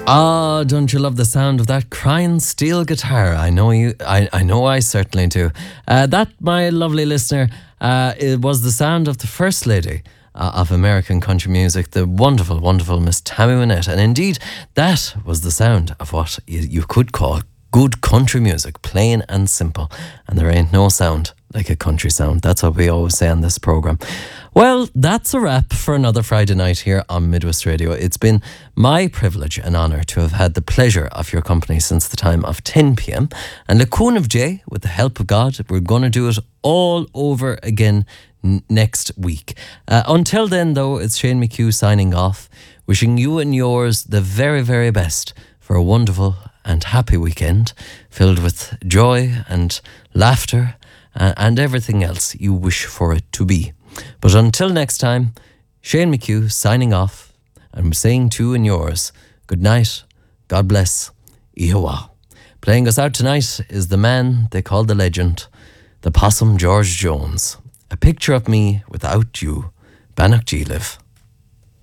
Ah, don't you love the sound of that crying steel guitar? I know you. I know I certainly do. That, my lovely listener, it was the sound of the First Lady of American country music, the wonderful, wonderful Miss Tammy Wynette. And indeed, that was the sound of what you could call good country music, plain and simple. And there ain't no sound like a country sound. That's what we always say on this programme. Well, that's a wrap for another Friday night here on Midwest Radio. It's been my privilege and honour to have had the pleasure of your company since the time of 10 p.m. And Lacoon of Jay, with the help of God, we're going to do it all over again next week. Until then, though, it's Shane McHugh signing off, wishing you and yours the very, very best for a wonderful and happy weekend filled with joy and laughter and everything else you wish for it to be. But until next time, Shane McHugh signing off and saying to you and yours, good night, God bless, Ihawa. Playing us out tonight is the man they call the legend, the Possum George Jones. A picture of me without you, Bannock G live.